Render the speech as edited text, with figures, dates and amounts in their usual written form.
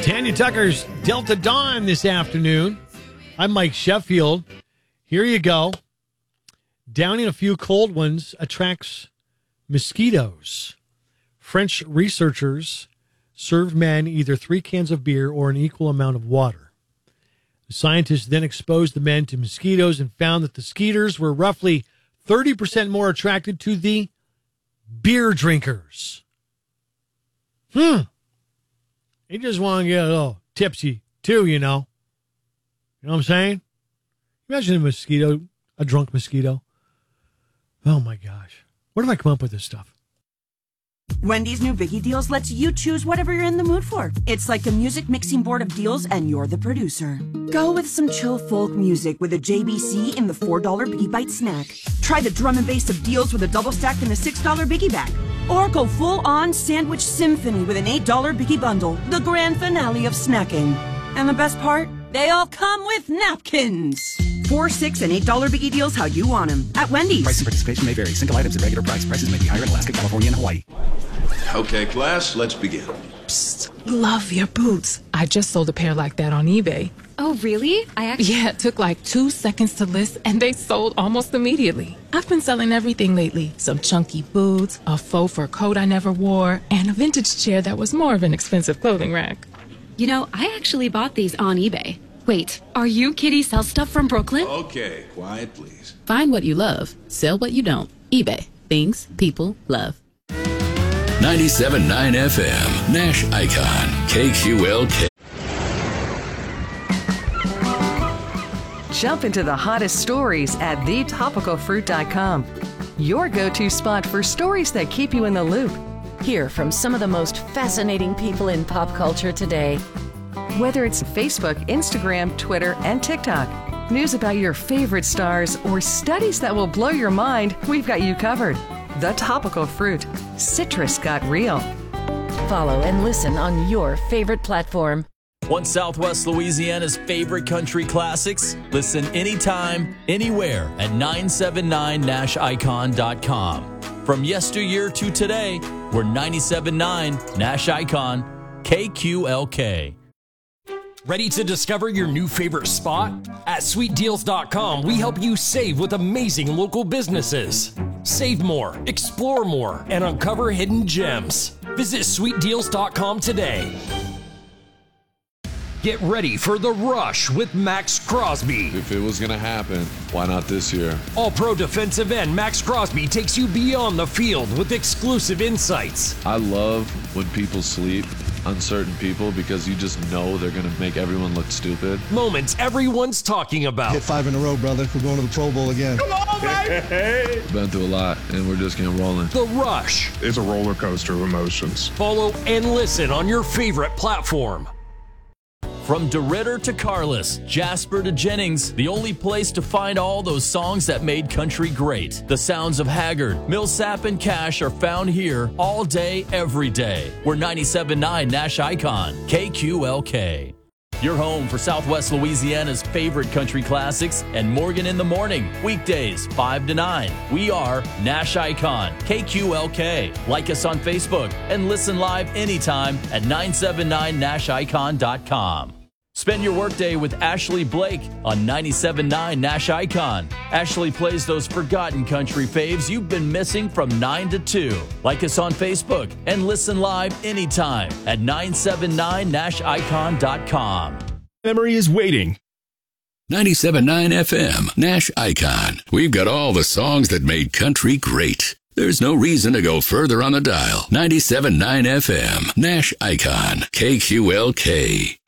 Tanya Tucker's Delta Dawn this afternoon. I'm Mike Sheffield. Here you go. Downing a few cold ones attracts mosquitoes. French researchers served men either 3 cans of beer or an equal amount of water. The scientists then exposed the men to mosquitoes and found that the skeeters were roughly 30% more attracted to the beer drinkers. They just want to get a little tipsy, too, you know. You know what I'm saying? Imagine a mosquito, a drunk mosquito. Oh, my gosh. Where do I come up with this stuff? Wendy's new Biggie Deals lets you choose whatever you're in the mood for. It's like a music mixing board of deals, and you're the producer. Go with some chill folk music with a JBC in the $4 Biggie Bite snack. Try the drum and bass of deals with a double stack in the $6 Biggie bag. Or go full-on sandwich symphony with an $8 Biggie bundle, the grand finale of snacking. And the best part? They all come with napkins. $4, $6, and $8 Biggie Deals how you want them at Wendy's. Price and participation may vary. Single items at regular price. Prices may be higher in Alaska, California, and Hawaii. Okay, class, let's begin. Psst, love your boots. I just sold a pair like that on eBay. Oh, really? Yeah, it took like 2 seconds to list, and they sold almost immediately. I've been selling everything lately. Some chunky boots, a faux fur coat I never wore, and a vintage chair that was more of an expensive clothing rack. You know, I actually bought these on eBay. Wait, are you Kitty Sell Stuff from Brooklyn? Okay, quiet, please. Find what you love. Sell what you don't. eBay. Things people love. 97.9 FM, Nash Icon, KQLK. Jump into the hottest stories at thetopicalfruit.com. Your go-to spot for stories that keep you in the loop. Hear from some of the most fascinating people in pop culture today. Whether it's Facebook, Instagram, Twitter, and TikTok, news about your favorite stars, or studies that will blow your mind, we've got you covered. The Topical Fruit. Citrus got real. Follow and listen on your favorite platform. Want Southwest Louisiana's favorite country classics? Listen anytime, anywhere at 979nashicon.com. From yesteryear to today, we're 97.9 Nash Icon, KQLK. Ready to discover your new favorite spot? At SweetDeals.com, we help you save with amazing local businesses. Save more, explore more, and uncover hidden gems. Visit SweetDeals.com today. Get ready for The Rush with Max Crosby. If it was going to happen, why not this year? All-pro defensive end Max Crosby takes you beyond the field with exclusive insights. I love when people sleep on certain people because you just know they're going to make everyone look stupid. Moments everyone's talking about. Hit 5 in a row, brother. We're going to the Pro Bowl again. Come on, baby! Been through a lot, and we're just getting rolling. The Rush. It's a roller coaster of emotions. Follow and listen on your favorite platform. From DeRitter to Carless, Jasper to Jennings, the only place to find all those songs that made country great. The sounds of Haggard, Millsap, and Cash are found here all day, every day. We're 97.9 Nash Icon, KQLK. Your home for Southwest Louisiana's favorite country classics and Morgan in the Morning, weekdays 5 to 9. We are Nash Icon, KQLK. Like us on Facebook and listen live anytime at 979nashicon.com. Spend your workday with Ashley Blake on 97.9 Nash Icon. Ashley plays those forgotten country faves you've been missing from 9 to 2. Like us on Facebook and listen live anytime at 979nashicon.com. Memory is waiting. 97.9 FM, Nash Icon. We've got all the songs that made country great. There's no reason to go further on the dial. 97.9 FM, Nash Icon, KQLK.